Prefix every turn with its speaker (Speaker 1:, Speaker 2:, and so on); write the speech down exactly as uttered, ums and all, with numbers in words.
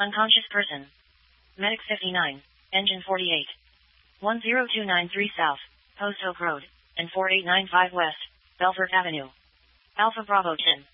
Speaker 1: Unconscious person. Medic fifty-nine. Engine forty-eight. one zero two nine three South, Post Oak Road, and four eight nine five West, Belfort Avenue. Alpha Bravo ten.